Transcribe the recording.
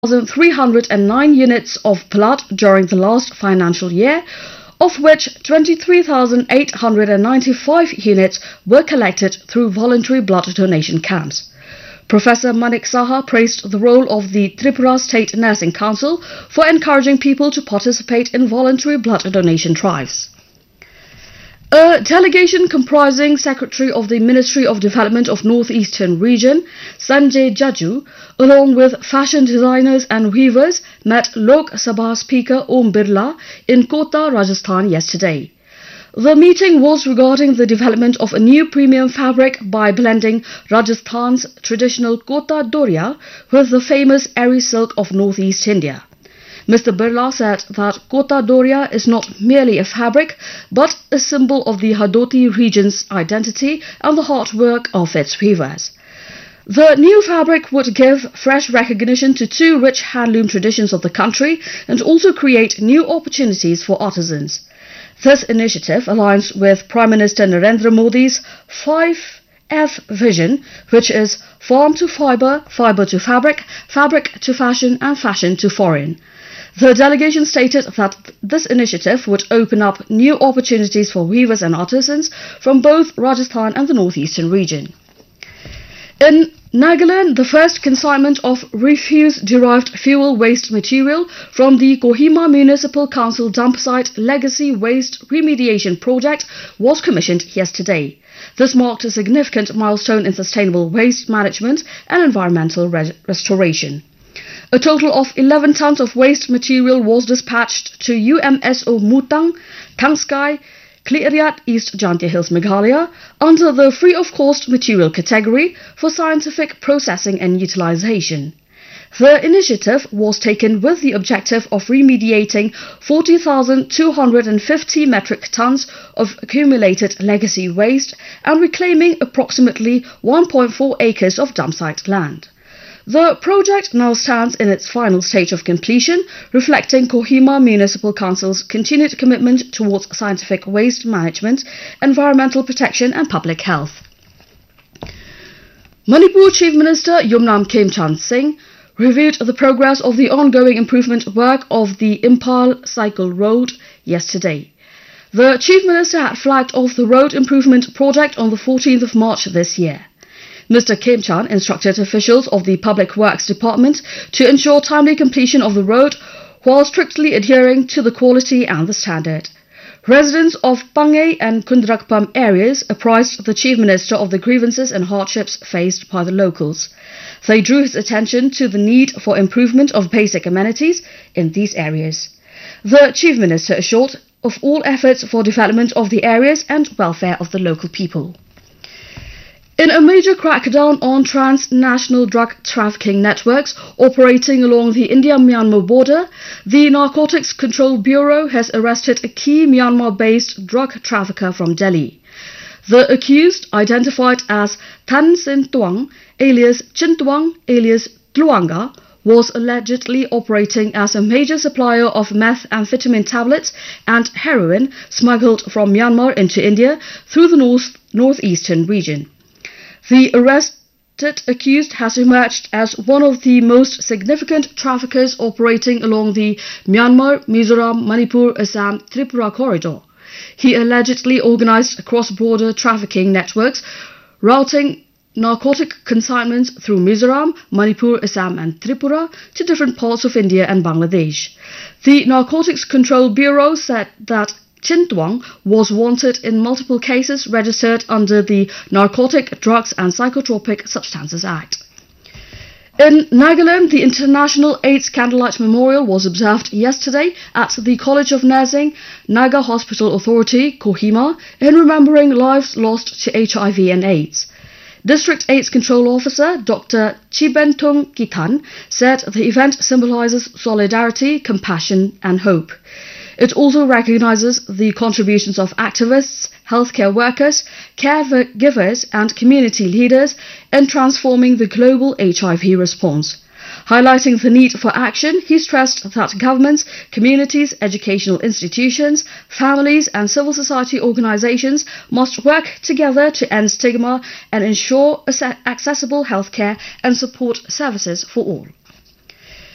1,309 units of blood during the last financial year, of which 23,895 units were collected through voluntary blood donation camps. Professor Manik Saha praised the role of the Tripura State Nursing Council for encouraging people to participate in voluntary blood donation drives. A delegation comprising Secretary of the Ministry of Development of North Eastern Region, Sanjay Jaju, along with fashion designers and weavers, met Lok Sabha Speaker Om Birla in Kota, Rajasthan yesterday. The meeting was regarding the development of a new premium fabric by blending Rajasthan's traditional Kota Doria with the famous Eri silk of northeast India. Mr. Birla said that Kota Doria is not merely a fabric, but a symbol of the Hadoti region's identity and the hard work of its weavers. The new fabric would give fresh recognition to two rich handloom traditions of the country and also create new opportunities for artisans. This initiative aligns with Prime Minister Narendra Modi's 5F vision, which is farm to fibre, fibre to fabric, fabric to fashion and fashion to foreign. The delegation stated that this initiative would open up new opportunities for weavers and artisans from both Rajasthan and the northeastern region. In Nagaland, the first consignment of refuse-derived fuel waste material from the Kohima Municipal Council dump site Legacy Waste Remediation Project was commissioned yesterday. This marked a significant milestone in sustainable waste management and environmental restoration. A total of 11 tons of waste material was dispatched to UMSO Mutang, Kangskai, Kliariat, East Jantia Hills, Meghalaya, under the free-of-cost material category for scientific processing and utilization. The initiative was taken with the objective of remediating 40,250 metric tons of accumulated legacy waste and reclaiming approximately 1.4 acres of dump site land. The project now stands in its final stage of completion, reflecting Kohima Municipal Council's continued commitment towards scientific waste management, environmental protection and public health. Manipur Chief Minister Yumnam Khemchand Singh reviewed the progress of the ongoing improvement work of the Impal Cycle Road yesterday. The Chief Minister had flagged off the road improvement project on the 14th of March this year. Mr. Khemchand instructed officials of the Public Works Department to ensure timely completion of the road while strictly adhering to the quality and the standard. Residents of Pangay and Kundrakpam areas apprised the Chief Minister of the grievances and hardships faced by the locals. They drew his attention to the need for improvement of basic amenities in these areas. The Chief Minister assured of all efforts for development of the areas and welfare of the local people. In a major crackdown on transnational drug trafficking networks operating along the India-Myanmar border, the Narcotics Control Bureau has arrested a key Myanmar-based drug trafficker from Delhi. The accused, identified as Tan Sin Tuang, alias Chin Tuang, alias Tluanga, was allegedly operating as a major supplier of methamphetamine tablets and heroin smuggled from Myanmar into India through the northeastern region. The arrested accused has emerged as one of the most significant traffickers operating along the Myanmar, Mizoram, Manipur, Assam, Tripura corridor. He allegedly organized cross-border trafficking networks, routing narcotic consignments through Mizoram, Manipur, Assam and Tripura to different parts of India and Bangladesh. The Narcotics Control Bureau said that Chin Tuang was wanted in multiple cases registered under the Narcotic Drugs and Psychotropic Substances Act. In Nagaland, the International AIDS Candlelight Memorial was observed yesterday at the College of Nursing, Naga Hospital Authority, Kohima, in remembering lives lost to HIV and AIDS. District AIDS Control Officer Dr. Chibentung Kithan said the event symbolizes solidarity, compassion and hope. It also recognizes the contributions of activists, healthcare workers, caregivers and community leaders in transforming the global HIV response. Highlighting the need for action, he stressed that governments, communities, educational institutions, families and civil society organizations must work together to end stigma and ensure accessible healthcare and support services for all.